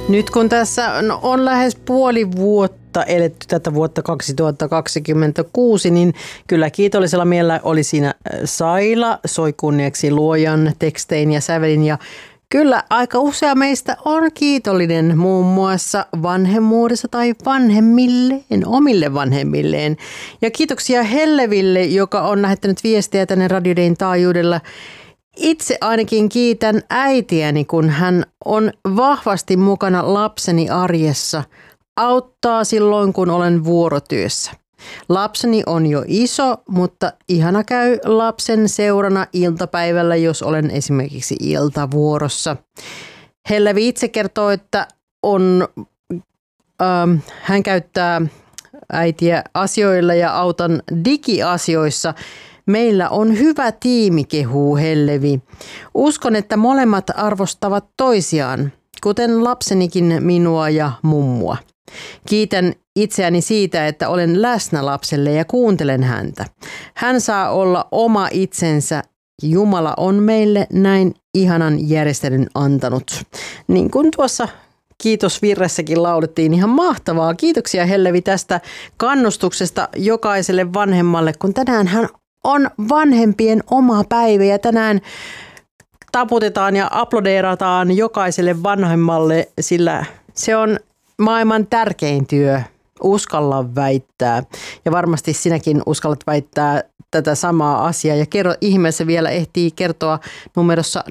Nyt kun tässä on lähes puoli vuotta eletty tätä vuotta 2026, niin kyllä kiitollisella mielellä oli siinä Saila, soi kunniaksi luojan tekstein ja sävelin. Ja kyllä aika usea meistä on kiitollinen muun muassa vanhemmuudessa tai vanhemmilleen, omille vanhemmilleen. Ja kiitoksia Helleville, joka on lähettänyt viestiä tänne Radio Dayn taajuudella. Itse ainakin kiitän äitiäni, kun hän on vahvasti mukana lapseni arjessa. Auttaa silloin, kun olen vuorotyössä. Lapseni on jo iso, mutta ihana käy lapsen seurana iltapäivällä, jos olen esimerkiksi iltavuorossa. Hellevi itse kertoo, että hän käyttää äitiä asioilla ja autan digiasioissa. Meillä on hyvä tiimi, kehuu Hellevi. Uskon, että molemmat arvostavat toisiaan, kuten lapsenikin minua ja mummua. Kiitän itseäni siitä, että olen läsnä lapselle ja kuuntelen häntä. Hän saa olla oma itsensä. Jumala on meille näin ihanan järjestelyn antanut. Niin kuin tuossa kiitosvirressäkin laulettiin, ihan mahtavaa. Kiitoksia Hellevi tästä kannustuksesta jokaiselle vanhemmalle, kun tänään on vanhempien oma päivä ja tänään taputetaan ja aplodeerataan jokaiselle vanhemmalle, sillä se on maailman tärkein työ. Uskalla väittää. Ja varmasti sinäkin uskallat väittää tätä samaa asiaa. Ja kerro ihmeessä vielä ehtii kertoa numerossa